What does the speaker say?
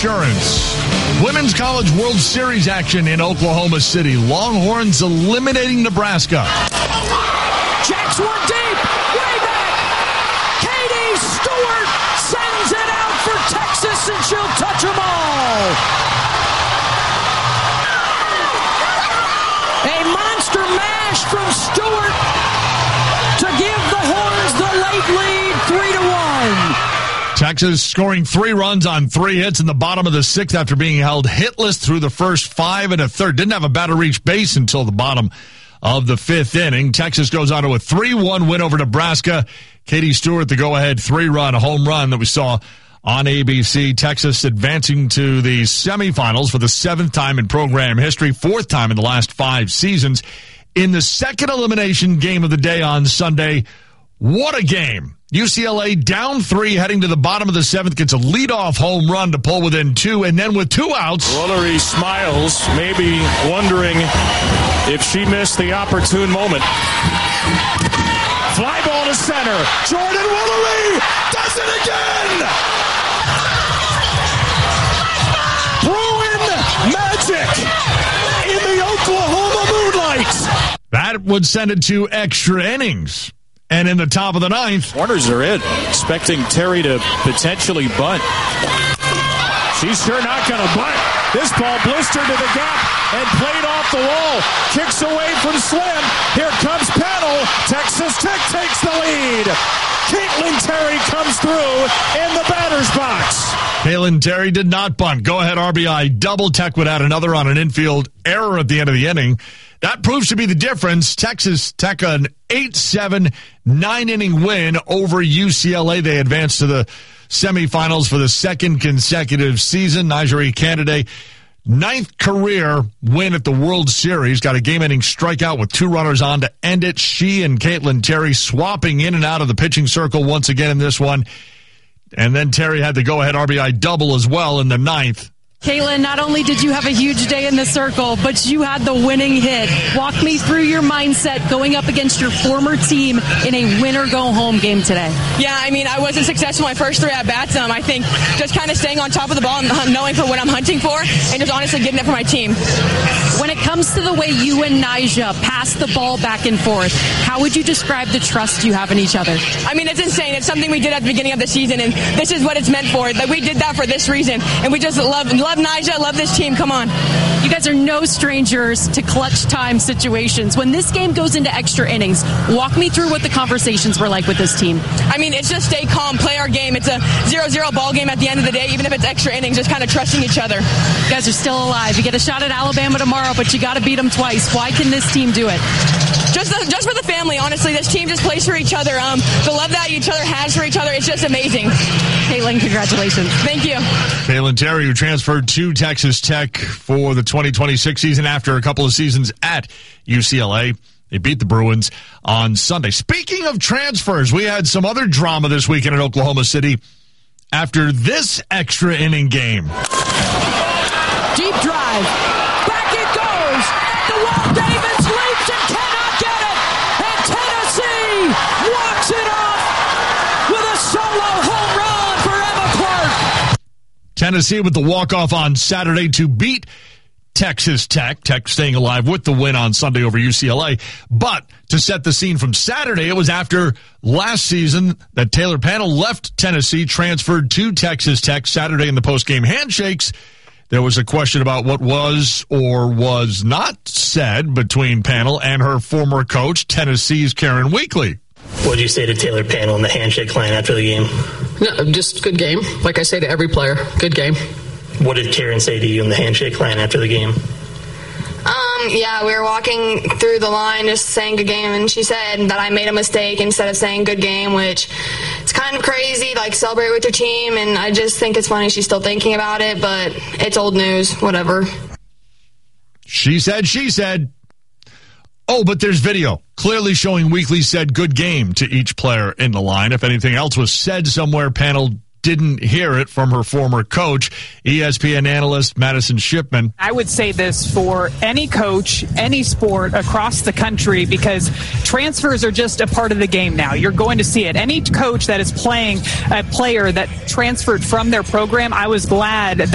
Insurance. Women's College World Series action in Oklahoma City. Longhorns eliminating Nebraska. Jacks one deep. Way back. Katie Stewart sends it out for Texas, and she'll touch them all. A monster mash from Stewart to give the Horns the late lead, 3-1. Texas scoring 3 runs on 3 hits in the bottom of the 6th after being held hitless through the first 5 1/3. Didn't have a batter reach base until the bottom of the 5th inning. Texas goes on to a 3-1 win over Nebraska. Katie Stewart, the go-ahead 3-run home run that we saw on ABC. Texas advancing to the semifinals for the 7th time in program history, 4th time in the last 5 seasons. In the second elimination game of the day on Sunday, what a game. UCLA down 3 heading to the bottom of the 7th, gets a leadoff home run to pull within 2, and then with 2 outs. Woolery smiles, maybe wondering if she missed the opportune moment. Fly ball to center. Jordan Woolery does it again! Bruin magic in the Oklahoma moonlight. That would send it to extra innings. And in the top of the 9th, Corners are in, expecting Terry to potentially bunt. She's sure not going to bunt. This ball blistered to the gap and played off the wall. Kicks away from Slim. Here comes Pennell. Texas Tech takes the lead. Caitlin Terry comes through in the batter's box. Caitlin Terry did not bunt. Go-ahead RBI double. Tech would add another on an infield error at the end of the inning. That proves to be the difference. Texas Tech an 8-7, 9-inning win over UCLA. They advance to the semifinals for the 2nd consecutive season. Nigeri Candidate, 9th career win at the World Series. Got a game-ending strikeout with 2 runners on to end it. She and Caitlin Terry swapping in and out of the pitching circle once again in this one. And then Terry had the go-ahead RBI double as well in the 9th. Caitlin, not only did you have a huge day in the circle, but you had the winning hit. Walk me through your mindset going up against your former team in a win-or-go-home game today. Yeah, I mean, I wasn't successful my first 3 at-bats. I think just kind of staying on top of the ball and knowing for what I'm hunting for and just honestly getting it for my team. When it comes to the way you and Nyjah pass the ball back and forth, how would you describe the trust you have in each other? I mean, it's insane. It's something we did at the beginning of the season, and this is what it's meant for. That we did that for this reason, and we just love Nyjah, love this team. Come on. You guys are no strangers to clutch time situations. When this game goes into extra innings, walk me through what the conversations were like with this team. I mean, it's just stay calm, play our game. It's a 0-0 ball game at the end of the day, even if it's extra innings, just kind of trusting each other. You guys are still alive. You get a shot at Alabama tomorrow, but you got to beat them twice. Why can this team do it? Just for the family, honestly. This team just plays for each other. The love that each other has for each other, it's just amazing. Caitlin, congratulations. Thank you. Caitlin Terry, who transferred to Texas Tech for the 2026 season after a couple of seasons at UCLA. They beat the Bruins on Sunday. Speaking of transfers, we had some other drama this weekend in Oklahoma City after this extra inning game. Deep drive. Back it goes. At the wall, Davis leaps and cannot get it. And Tennessee walks it off with a solo home run for Emma Clark. Tennessee with the walk-off on Saturday to beat Texas Tech. Tech staying alive with the win on Sunday over UCLA. But to set the scene from Saturday, it was after last season that Taylor Pannell left Tennessee, transferred to Texas Tech. Saturday in the post-game handshakes, there was a question about what was or was not said between Pannell and her former coach, Tennessee's Karen Weekly. What did you say to Taylor Pannell in the handshake line after the game? No, just good game. Like I say to every player, good game. What did Karen say to you in the handshake line after the game? Yeah, we were walking through the line just saying good game, and she said that I made a mistake instead of saying good game, which it's kind of crazy, like celebrate with your team, and I just think it's funny she's still thinking about it, but it's old news, whatever. She said. Oh, but there's video clearly showing Weekly said good game to each player in the line. If anything else was said somewhere, Pannell didn't hear it from her former coach, ESPN analyst Madison Shipman. I would say this for any coach, any sport across the country, because transfers are just a part of the game now. You're going to see it. Any coach that is playing a player that transferred from their program, I was glad